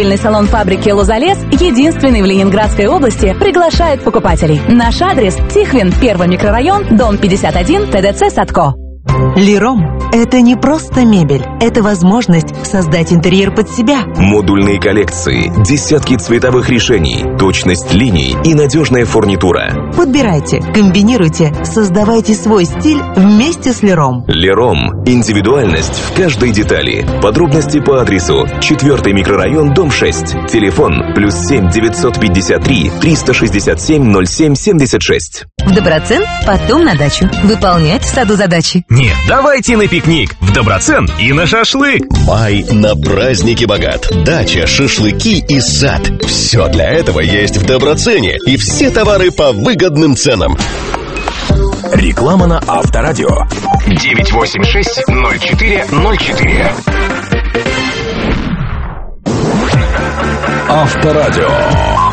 Мебельный салон фабрики «Лозалес», единственный в Ленинградской области, приглашает покупателей. Наш адрес – Тихвин, 1 микрорайон, дом 51, ТДЦ «Садко». Лером – это не просто мебель, это возможность создать интерьер под себя. Модульные коллекции, десятки цветовых решений, точность линий и надежная фурнитура. Подбирайте, комбинируйте, создавайте свой стиль вместе с Лером. Лером – индивидуальность в каждой детали. Подробности по адресу 4 микрорайон, дом 6. Телефон +7 953 367 07 76. В Доброцен, потом на дачу. Выполнять в саду задачи. Нет, давайте на пикник, в Доброцен и на шашлык. Май на праздники богат. Дача, шашлыки и сад. Все для этого есть в Доброцене. И все товары по выгодным ценам. Реклама на Авторадио. 986-04-04. Авторадио.